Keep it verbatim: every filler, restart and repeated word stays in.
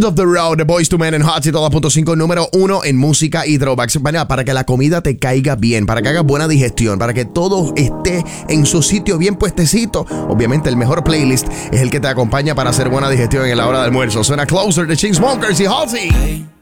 End of the Road, The Boyz two Men en Hot ciento dos punto cinco, número uno en música y throwbacks. Para que la comida te caiga bien, para que hagas buena digestión, para que todo esté en su sitio bien puestecito. Obviamente el mejor playlist es el que te acompaña para hacer buena digestión en la hora de almuerzo. Suena Closer de Chainsmokers y Halsey.